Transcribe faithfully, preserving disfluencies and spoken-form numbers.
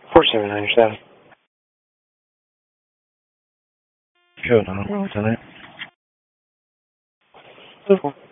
four seven nine seven. Code on it. What's on it?